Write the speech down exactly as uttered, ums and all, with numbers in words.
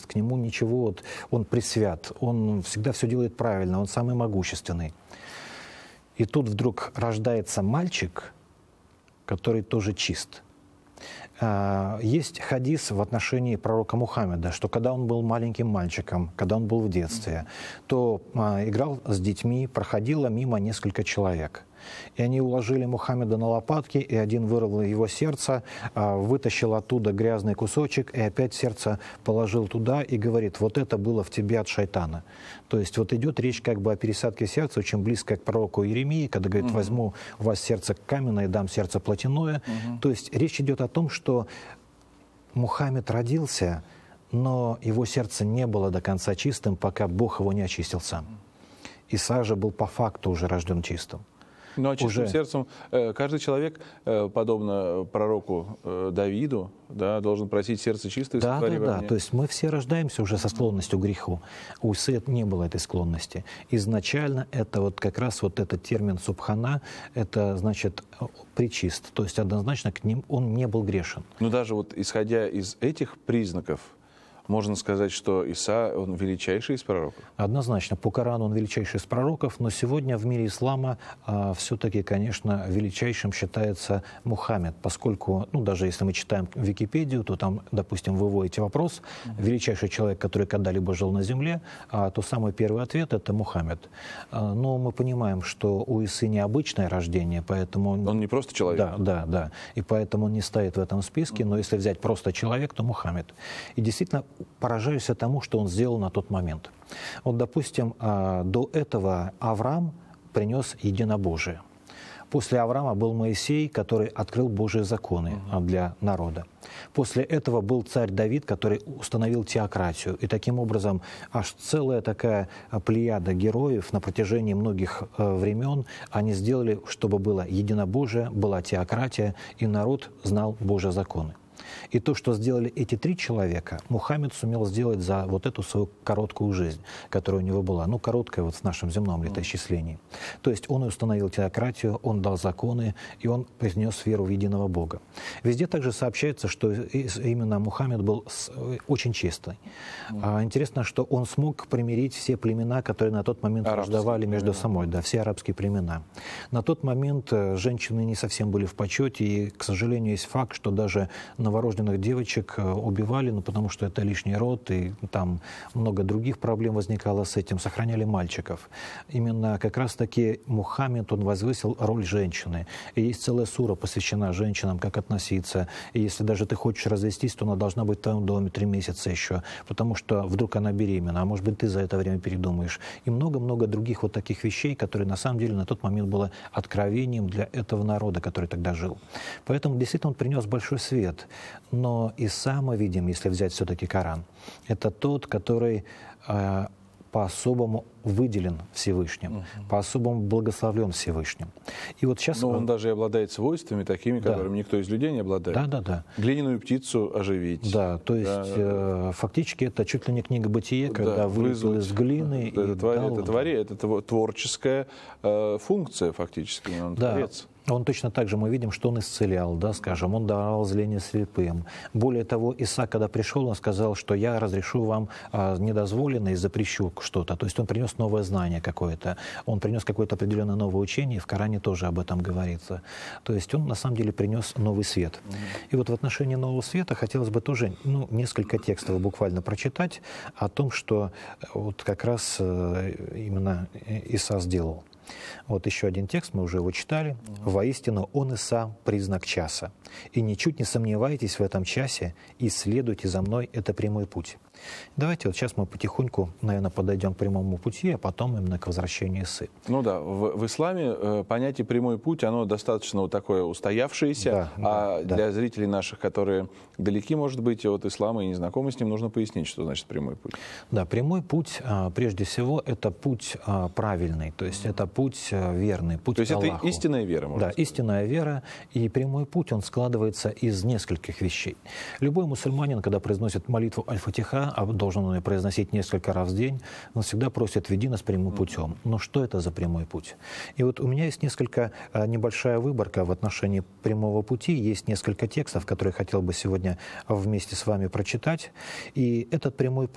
к нему ничего, вот, он пресвят, он всегда все делает правильно, он самый могущественный. И тут вдруг рождается мальчик, который тоже чист. Есть хадис в отношении пророка Мухаммеда, что когда он был маленьким мальчиком, когда он был в детстве, то играл с детьми, проходило мимо несколько человек. И они уложили Мухаммеда на лопатки, и один вырвал его сердце, вытащил оттуда грязный кусочек, и опять сердце положил туда и говорит: вот это было в тебе от шайтана. То есть вот идет речь как бы о пересадке сердца, очень близко к пророку Иеремии, когда говорит: возьму у вас сердце каменное, дам сердце плотяное. Uh-huh. То есть речь идет о том, что Мухаммед родился, но его сердце не было до конца чистым, пока Бог его не очистил сам. Иса же был по факту уже рожден чистым. Но чистым уже... сердцем каждый человек, подобно пророку Давиду, да, должен просить сердце чистое. Да, да, да. То есть мы все рождаемся уже со склонностью к греху. У Исы не было этой склонности. Изначально это вот как раз вот этот термин субхана, это значит пречист. То есть однозначно к ним он не был грешен. Но даже вот исходя из этих признаков, можно сказать, что Иса, он величайший из пророков? Однозначно. По Корану он величайший из пророков, но сегодня в мире ислама а, все-таки, конечно, величайшим считается Мухаммед, поскольку, ну, даже если мы читаем Википедию, то там, допустим, вы вводите вопрос, величайший человек, который когда-либо жил на земле, а, то самый первый ответ — это Мухаммед. А, но мы понимаем, что у Исы необычное рождение, поэтому... Он не просто человек? Да, да, да. И поэтому он не стоит в этом списке, но если взять просто человек, то Мухаммед. И действительно, поражаюсь тому, что он сделал на тот момент. Вот, допустим, до этого Авраам принес единобожие. После Авраама был Моисей, который открыл Божьи законы для народа. После этого был царь Давид, который установил теократию. И таким образом аж целая такая плеяда героев на протяжении многих времен они сделали, чтобы было единобожие, была теократия, и народ знал Божьи законы. И то, что сделали эти три человека, Мухаммед сумел сделать за вот эту свою короткую жизнь, которая у него была. Ну, короткая вот в нашем земном летоисчислении. То есть он установил теократию, он дал законы, и он принес веру в единого Бога. Везде также сообщается, что именно Мухаммед был очень честный. А интересно, что он смог примирить все племена, которые на тот момент враждовали между собой, да, все арабские племена. На тот момент женщины не совсем были в почете, и, к сожалению, есть факт, что даже новорожденных девочек убивали, ну, потому что это лишний род, и там много других проблем возникало с этим, сохраняли мальчиков. Именно как раз-таки Мухаммед, он возвысил роль женщины. И есть целая сура, посвящена женщинам, как относиться. И если даже ты хочешь развестись, то она должна быть в твоем доме три месяца еще, потому что вдруг она беременна, а может быть, ты за это время передумаешь. И много-много других вот таких вещей, которые на самом деле на тот момент было откровением для этого народа, который тогда жил. Поэтому действительно он принес большой свет. Но Иса, мы видим, если взять все-таки Коран, это тот, который э, по-особому выделен Всевышним, uh-huh. по-особому благословлен Всевышним. И вот сейчас... Но он даже и обладает свойствами такими, да. которыми никто из людей не обладает. Да, да, да. Глиняную птицу оживить. Да, то есть да. э, фактически это чуть ли не книга Бытия, когда да, вылезл из глины. Да, и это, твори, дал... это, твори, это творческая э, функция фактически. Он да. творец. Он точно так же, мы видим, что он исцелял, да, скажем, он давал зрение слепым. Более того, Иса, когда пришел, он сказал, что я разрешу вам а, недозволенное и запрещу что-то. То есть он принес новое знание какое-то, он принес какое-то определенное новое учение, и в Коране тоже об этом говорится. То есть он на самом деле принес новый свет. Mm-hmm. И вот в отношении нового света хотелось бы тоже ну, несколько текстов буквально прочитать о том, что вот как раз э, именно Иса сделал. Вот еще один текст, мы уже его читали. «Воистину, он Иса – признак часа. И ничуть не сомневайтесь в этом часе, и следуйте за мной, это прямой путь». Давайте вот сейчас мы потихоньку, наверное, подойдем к прямому пути, а потом именно к возвращению Исы. Ну да, в, в исламе э, понятие «прямой путь», оно достаточно вот такое устоявшееся, да, а да, для да. зрителей наших, которые далеки, может быть, от ислама и не знакомы с ним, нужно пояснить, что значит прямой путь. Да, прямой путь, прежде всего, это путь правильный, то есть это путь верный, путь То есть к Аллаху. Это истинная вера, можно Да, сказать. истинная вера, и прямой путь, он складывается из нескольких вещей. Любой мусульманин, когда произносит молитву Аль-Фатиха, а должен он ее произносить несколько раз в день, он всегда просит: «Веди нас прямым путем». Но что это за прямой путь? И вот у меня есть несколько, небольшая выборка в отношении прямого пути, есть несколько текстов, которые я хотел бы сегодня вместе с вами прочитать. И этот прямой путь